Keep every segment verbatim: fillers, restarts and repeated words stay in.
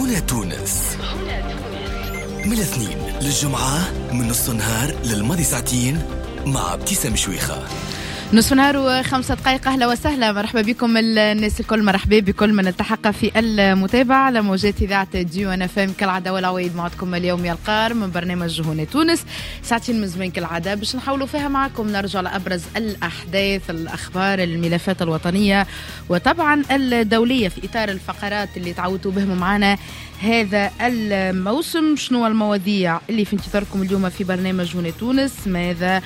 هنا تونس. من الاثنين للجمعة من نص النهار للماضي ساعتين مع ابتسام شويخة. نصف نهار وخمسة دقائق. أهلا وسهلا، مرحبا بكم الناس الكل، مرحبا بكل من التحق في المتابعة على موجات إذاعة ديو أنا فهم كالعادة والعويد معكم اليوم القار من برنامج هنا تونس، ساعتين من زمان كالعادة باش نحاولوا فيها معكم نرجع لأبرز الأحداث، الأخبار، الملفات الوطنية وطبعا الدولية في إطار الفقرات اللي تعودوا بهم معنا هذا الموسم. شنو المواضيع اللي في انتظاركم اليوم في برنامج هنا تونس؟ ماذا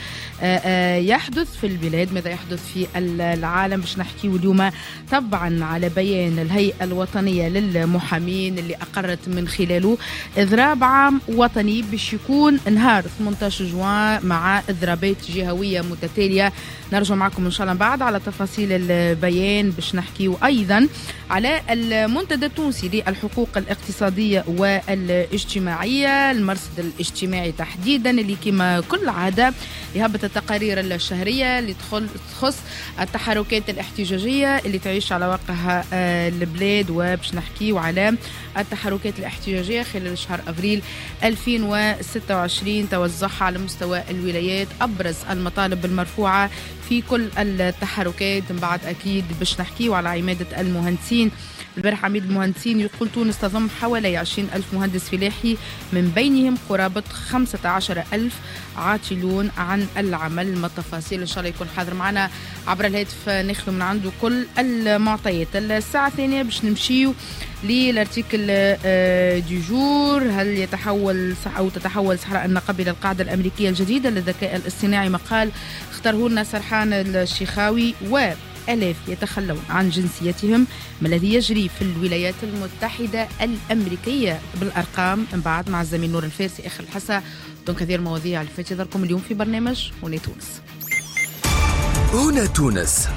يحدث في البلاد، ماذا يحدث في العالم؟ باش نحكيو اليوم طبعا على بيان الهيئة الوطنية للمحامين اللي أقرت من خلاله إضراب عام وطني باش يكون نهار ثمانية عشر جوان مع إضرابات جهوية متتالية. نرجع معكم إن شاء الله بعد على تفاصيل البيان باش نحكيو أيضا على المنتدى التونسي للحقوق الاقتصادية والاجتماعية، المرصد الاجتماعي تحديدا اللي كما كل عادة يهبط التقارير الشهرية اللي تخص التحركات الاحتجاجية اللي تعيش على واقعها البلاد، وباش نحكيو على التحركات الاحتجاجية خلال شهر أبريل ألفين وستة وعشرين توزعها على مستوى الولايات، أبرز المطالب المرفوعة في كل التحركات. من بعد أكيد باش نحكيو على عمادة المهندسين. البارح عميد المهندسين يقول تونس تضم حوالي عشرين ألف مهندس فلاحي، من بينهم قرابة خمسة عشر ألف عاطلون عن العمل. ما التفاصيل إن شاء الله يكون حاضر معنا عبر الهاتف ناخذ من عنده كل المعطيات. الساعة الثانية باش نمشيو للارتيكل دي جور، هل يتحول أو تتحول صحراء النقب إلى القاعدة الأمريكية الجديدة للذكاء الاصطناعي؟ مقال اختاره لنا سرحان الشيخاوي. و ألاف يتخلون عن جنسيتهم، ما الذي يجري في الولايات المتحدة الأمريكية بالأرقام؟ من بعد مع الزميل نور الفارسي آخر الحصة. دون كثير مواضيع اللي في انتظاركم اليوم في برنامج هنا تونس. هنا تونس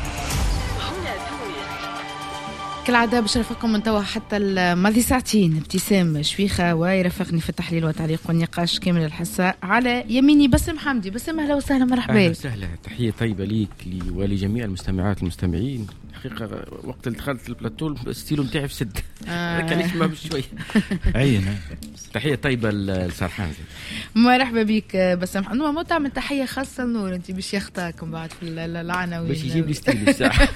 كالعادة باش نرافقكم من توا حتى الماضي ساعتين ابتسام شويخة، ويرافقني في التحليل والتعليق والنقاش كامل الحصة على يميني بسم حمدي. بسم أهلا وسهلا، مرحبا. أهلا وسهلا، تحية طيبة ليك ولجميع المستمعات المستمعين. حقيقة وقت اللي دخلت البلاتو الستيلو متاعي في سد آه. كان يسمع بشوية عينا. تحية طيبة لسرحان. مرحبا بك بسم حمدي. ما تعمل تحية خاصة لنور، انت باش يخطاكم بعد في العناوين باش يجيب لي ستيلو الساعة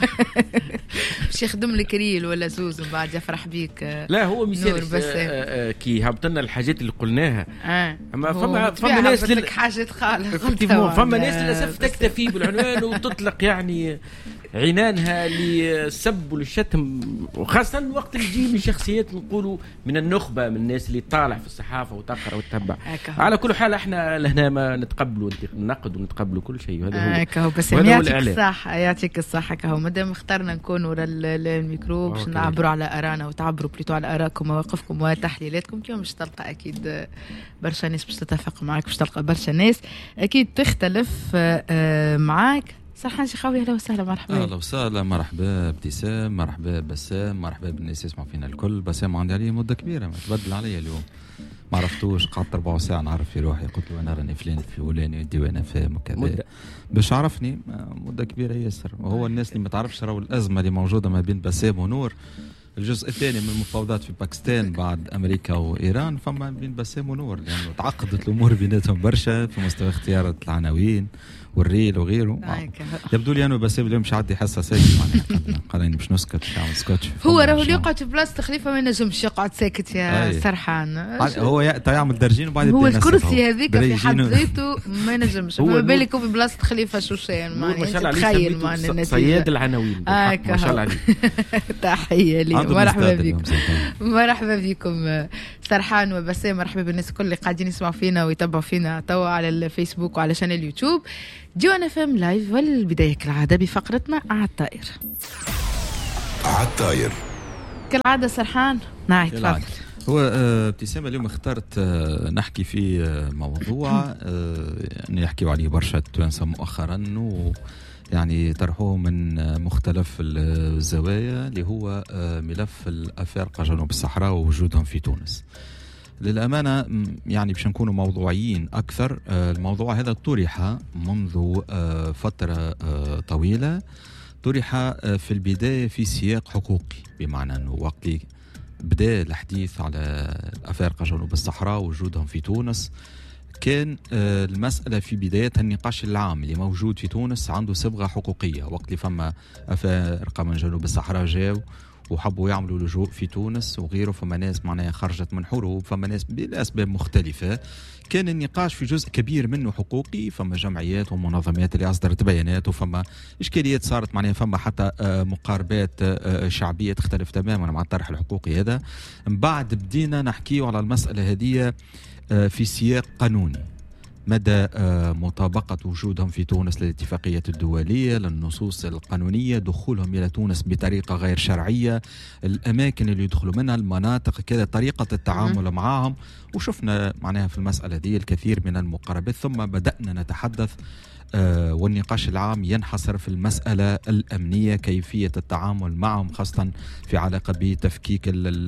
باش يخدم لك ريل ولا زوز ومن بعد يفرح بيك. لا هو مثال بس آه كي هبط لنا الحاجات اللي قلناها اه اما فما فما ناس لك حاجات خالص فما ناس للاسف تكتفي بالعنوان وتطلق يعني عنانها للسب وللشتم، وخاصة وقت اللي يجي من شخصيات نقولوا من النخبة، من الناس اللي طالع في الصحافة وتقرأ وتتبع. على كل حال احنا لهنا ما نتقبلوا النقد ونتقبلوا كل شيء، وهذا هو كهو. بس يعطيك الصحة، يعطيك الصحة كهو. مادام اخترنا نكون ورا الميكرو باش نعبروا على آرانا وتعبروا بليتو على آراءكم ومواقفكم وتحليلاتكم. اليوم باش تلقى أكيد برشا ناس باش تتفق معك، باش تلقى برشا ناس أكيد تختلف معك. سرحان شيخاوي أهلا وسهلا، مرحبا. أهلا وسهلا، مرحبا ابتسام، مرحبا بسام، مرحبا بالناس يسمعوا فينا الكل. بسام عندي عليه مدة كبيرة ما تبدل عليا اليوم، ما عرفتوش، قعدت أربع ساعة نعرف في روحي، قلت له أنا راني فلان فلاني وديوانا فاهم وكذا باش عرفني مدة كبيرة ياسر. وهو الناس اللي ما تعرفش راهو الأزمة اللي موجودة ما بين بسام ونور، الجزء الثاني من المفاوضات في باكستان بعد أمريكا وإيران، فما بين بسام ونور لأنه يعني تعقدت الأمور بيناتهم برشا في مستوى اختيار العناوين والريل وغيره. يبدو لي أنه بسام اليوم مش عادي حاسة ساكت معناها، قال مش نسكت مش عامل سكوتش. هو راهو اللي يقعد في بلاصة خليفة ما ينجمش يقعد ساكت يا أي. سرحان هو يعمل درجين وبعد هو الكرسي هذيك في حد ذاته ما ينجمش. ما بالك في بلاصة خليفة شوشان معناها تخيل معناها صياد العناوين ما شاء الله عليه. تحية لي، مرحبا بكم. مرحبا بكم سرحان وبسام، مرحبا بالناس الكل اللي قاعدين يسمعوا فينا ويتابعوا فينا توا على الفيسبوك وعلى شانل اليوتيوب ديو أنا فهم لايف. والبداية كالعادة بفقرتنا عالطائر. عالطائر كالعادة سرحان نعم تفضل. هو ابتسام اليوم اخترت نحكي في موضوع نحكي عليه برشا التوانسة مؤخرا، ويعني طرحوه من مختلف الزوايا، اللي هو ملف الأفارقة جنوب الصحراء ووجودهم في تونس. للأمانة يعني باش نكونوا موضوعيين أكثر، الموضوع هذا طرح منذ فترة طويلة، طرح في البداية في سياق حقوقي، بمعنى أنه وقت بدأ الحديث على الأفارقة جنوب الصحراء ووجودهم في تونس، كان المسألة في بدايتها النقاش العام اللي موجود في تونس عنده صبغة حقوقية. وقت اللي فما أفارقة من جنوب الصحراء جاو وحبوا يعملوا لجوء في تونس وغيره، فما ناس معناها خرجت من حروب، فما ناس بأسباب مختلفة، كان النقاش في جزء كبير منه حقوقي. فما جمعيات ومنظمات اللي أصدرت بيانات، وفما إشكاليات صارت معناها، فما حتى مقاربات شعبية تختلف تماما مع الطرح الحقوقي هذا. من بعد بدينا نحكيه على المسألة هذه في سياق قانوني، مدى مطابقة وجودهم في تونس للاتفاقية الدولية، للنصوص القانونية، دخولهم إلى تونس بطريقة غير شرعية، الأماكن اللي يدخلوا منها، المناطق كذا، طريقة التعامل معهم. وشفنا معناها في المسألة دي الكثير من المقاربات. ثم بدأنا نتحدث آه والنقاش العام ينحصر في المسألة الأمنية، كيفية التعامل معهم، خاصة في علاقة بتفكيك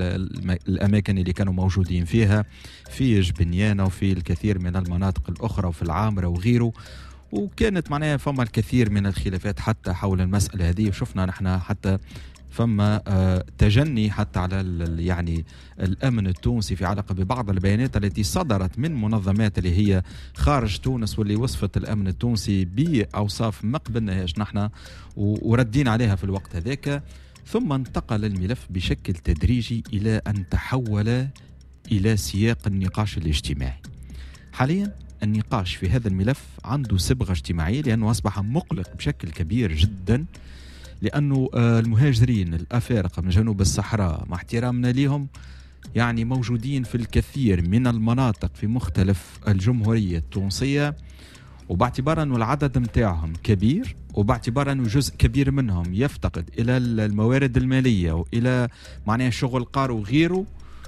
الأماكن اللي كانوا موجودين فيها في جبنيانة وفي الكثير من المناطق الأخرى وفي العامرة وغيره. وكانت معناها فما الكثير من الخلافات حتى حول المسألة هذه. وشفنا نحن حتى فما آه تجني حتى على يعني الأمن التونسي في علاقة ببعض البيانات التي صدرت من منظمات اللي هي خارج تونس، واللي وصفت الأمن التونسي بأوصاف ما قبلناهاش نحن وردين عليها في الوقت هذاك. ثم انتقل الملف بشكل تدريجي إلى أن تحول إلى سياق النقاش الاجتماعي. حاليا النقاش في هذا الملف عنده صبغة اجتماعية، لأنه أصبح مقلق بشكل كبير جدا، لأنه المهاجرين الأفارقة من جنوب الصحراء مع احترامنا لهم يعني موجودين في الكثير من المناطق في مختلف الجمهورية التونسية، وباعتبار أنه العدد متاعهم كبير، وباعتبار أنه جزء كبير منهم يفتقد إلى الموارد المالية وإلى معناه شغل قار وغيره،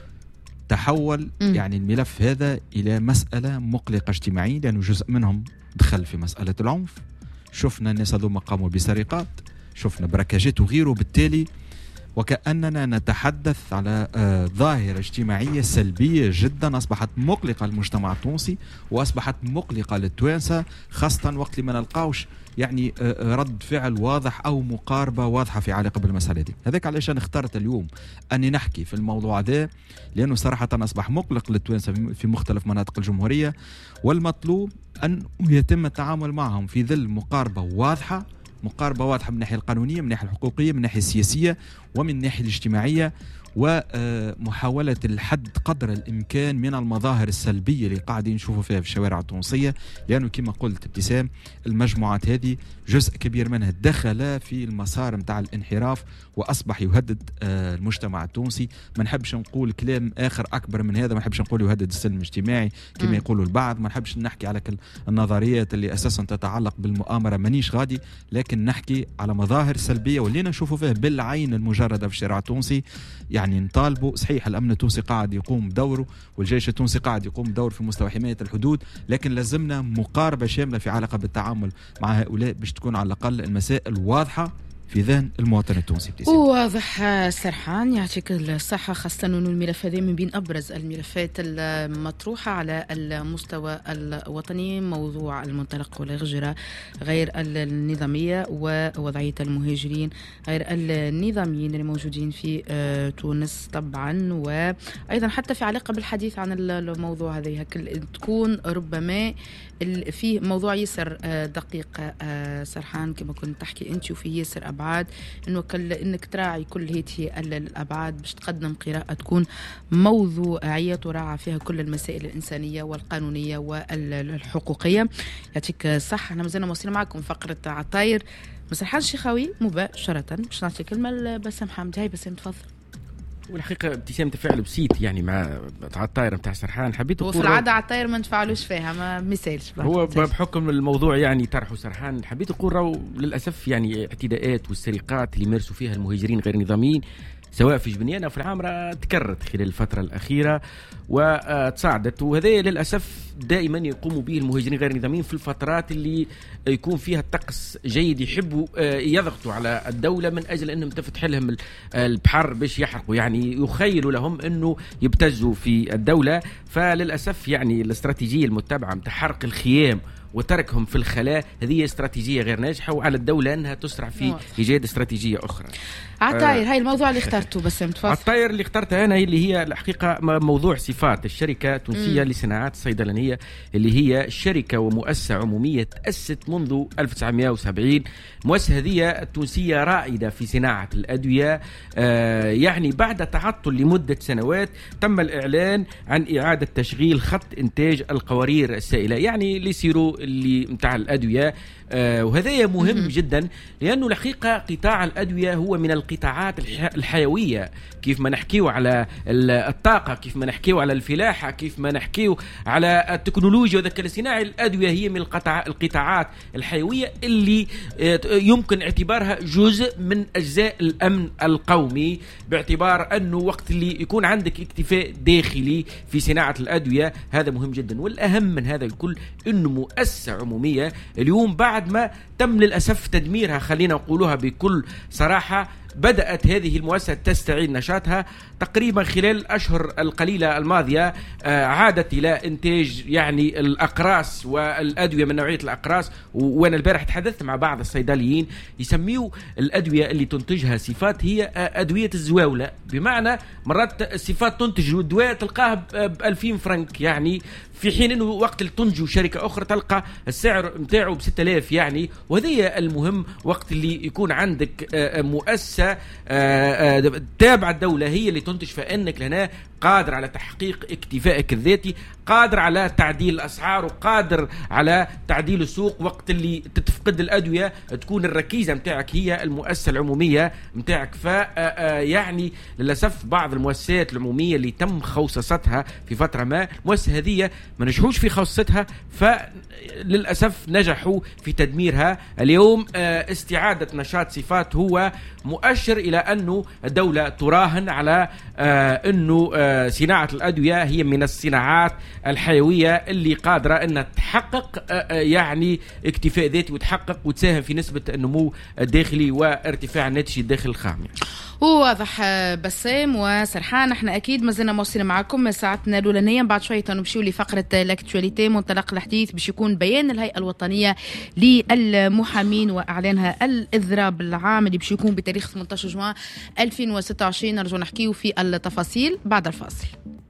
تحول م. يعني الملف هذا إلى مسألة مقلقة اجتماعية، لأنه جزء منهم دخل في مسألة العنف. شفنا الناس هذوما قاموا بسرقات، شفنا بركاجات وغيره، بالتالي وكأننا نتحدث على آه ظاهرة اجتماعية سلبية جدا أصبحت مقلقة للمجتمع التونسي، وأصبحت مقلقة للتوانسة، خاصة وقت ما نلقاوش يعني آه رد فعل واضح أو مقاربة واضحة في علاقة بالمسألة دي. هذاك علاش أنا اخترت اليوم أني نحكي في الموضوع ده، لأنه صراحة أصبح مقلق للتوانسة في مختلف مناطق الجمهورية، والمطلوب أن يتم التعامل معهم في ظل مقاربة واضحة، مقاربة واضحة من الناحية القانونية، من الناحية الحقوقية، من الناحية السياسية، ومن الناحية الاجتماعية، ومحاولة الحد قدر الإمكان من المظاهر السلبية اللي قاعدين نشوفوا فيها في الشوارع التونسية. لأنه كما قلت ابتسام، المجموعات هذه جزء كبير منها دخل في المسار متاع الانحراف، وأصبح يهدد المجتمع التونسي. ما نحبش نقول كلام آخر أكبر من هذا، ما نحبش نقول يهدد السلم الاجتماعي كما يقولوا البعض، ما نحبش نحكي على كل النظريات اللي أساسا تتعلق بالمؤامرة، مانيش غادي، لكن نحكي على مظاهر سلبية واللي نشوفوا فيها بالعين المجردة في الشارع التونسي. يعني نطالبوا صحيح الأمن التونسي قاعد يقوم بدوره، والجيش التونسي قاعد يقوم بدور في مستوى حماية الحدود، لكن لازمنا مقاربة شاملة في علاقة بالتعامل مع هؤلاء باش تكون على الأقل المسائل واضحة في ذهن المواطن التونسي. واضح سرحان، يعطيك الصحة، خاصة أنه الملف هذا من بين أبرز الملفات المطروحة على المستوى الوطني، موضوع المنطلق والهجرة غير النظامية ووضعية المهاجرين غير النظاميين اللي موجودين في تونس طبعا، وأيضا حتى في علاقة بالحديث عن الموضوع هذا تكون ربما فيه موضوع ياسر دقيق سرحان كما كنت تحكي أنت، وفيه ياسر أبعاد، إنه كل إنك تراعي كل هذه الأبعاد باش تقدم قراءة تكون موضوعية تراعى فيها كل المسائل الإنسانية والقانونية والحقوقية. يعطيك صح. احنا مازلنا موصلين معكم فقرة عطاير مسرحان الشيخاوي مباشرة. باش نعطي كلمة لبسام حامد. هاي بسام تفضل. والحقيقه ابتسام تفاعل بسيط يعني مع الطاير نتاع سرحان. حبيت هو في العاده على الطاير ما نتفاعلوش فيها، ما مثالش هو بحكم الموضوع يعني طرحه سرحان. حبيت نقول راهو للاسف يعني اعتداءات والسرقات اللي يمارسوا فيها المهاجرين غير نظاميين سواء في جبنيانة أو في العامرة تكررت خلال الفترة الأخيرة وتصاعدت، وهذا للأسف دائما يقوموا به المهاجرين غير نظاميين في الفترات اللي يكون فيها الطقس جيد، يحبوا يضغطوا على الدولة من أجل أنهم تفتح لهم البحر باش يحرقوا، يعني يخيلوا لهم أنه يبتزوا في الدولة. فللأسف يعني الاستراتيجية المتبعة متاع حرق الخيام وتركهم في الخلاء، هذه استراتيجية غير ناجحة، وعلى الدولة أنها تسرع في إيجاد استراتيجية أخرى. عطاير، هاي الموضوع اللي اخترته بس متفضل. عطاير اللي اخترتها أنا اللي هي الحقيقة موضوع صفات الشركة التونسية لصناعات الصيدلانية، اللي هي شركة ومؤسسة عمومية تأسست منذ ألف وتسعمائة وسبعين. المؤسسة هذه التونسية رائدة في صناعة الأدوية. آه يعني بعد تعطل لمدة سنوات تم الإعلان عن إعادة تشغيل خط إنتاج القوارير السائلة، يعني اللي يصيروا اللي متاع الأدوية. آه وهذا مهم جدا، لأنه الحقيقة قطاع الأدوية هو من القطاعات الحيوية. كيف ما نحكيو على الطاقة، كيف ما نحكيو على الفلاحة، كيف ما نحكيو على التكنولوجيا والذكاء الاصطناعي، الأدوية هي من القطاعات الحيوية اللي يمكن اعتبارها جزء من أجزاء الأمن القومي، باعتبار أنه وقت اللي يكون عندك اكتفاء داخلي في صناعة الأدوية هذا مهم جدا. والأهم من هذا الكل أنه مؤسسة عمومية اليوم بعد ما تم للأسف تدميرها، خلينا نقولها بكل صراحة، بدأت هذه المؤسسة تستعيد نشاطها تقريبا خلال الأشهر القليلة الماضية. آه عادت إلى إنتاج يعني الأقراص والأدوية من نوعية الأقراص. وأنا البارح تحدثت مع بعض الصيدليين يسميوا الأدوية اللي تنتجها صفات هي أدوية الزواولة، بمعنى مرات صفات تنتج الدواء تلقاه بألفين فرنك، يعني في حين أنه وقت اللي تنجو شركة أخرى تلقى السعر متاعه بستة آلاف يعني. وهذه المهم وقت اللي يكون عندك مؤسسة تابعة الدولة هي اللي تنتج، فإنك لهنا قادر على تحقيق اكتفائك الذاتي، قادر على تعديل الأسعار، وقادر على تعديل السوق. وقت اللي تتفقد الأدوية تكون الركيزة متاعك هي المؤسسة العمومية متاعك. ف يعني للأسف بعض المؤسسات العمومية اللي تم خوصصتها في فترة ما، المؤسسة هذه ما نجحوش في خوصتها، فللأسف نجحوا في تدميرها. اليوم استعادة نشاط صفات هو مؤشر إلى أنه الدولة تراهن على أنه صناعة الأدوية هي من الصناعات الحيوية اللي قادرة أن تحقق يعني اكتفاء ذاتي، وتحقق وتساهم في نسبة النمو الداخلي وارتفاع الناتج الداخلي الخام. واضح بسام وسرحان. احنا اكيد ما زلنا موصلين معكم ساعتنا الاولانيه، بعد شويه نمشيو لفقره لاكتواليتي منطلق الحديث باش يكون بيان الهيئه الوطنيه للمحامين واعلانها الاضراب العام اللي باش يكون بتاريخ ثمانية عشر جوان ألفين وستة وعشرين. نرجو نحكيو في التفاصيل بعد الفاصل.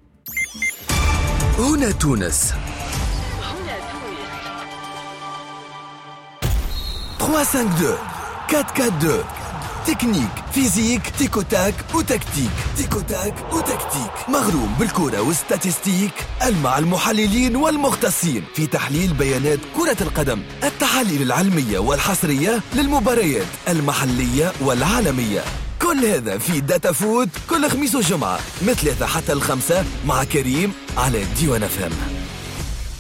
هنا تونس ثلاثة خمسة اثنين أربعة أربعة اثنين تكنيك فيزيك تيكو تاك وتكتيك تيكو تاك وتكتيك مغروم بالكرة والستاتستيك مع المحللين والمختصين في تحليل بيانات كرة القدم، التحاليل العلمية والحصرية للمباريات المحلية والعالمية. كل هذا في داتا فوت كل خميس وجمعة من ثلاثة حتى الخمسة مع كريم على ديوان اف ام.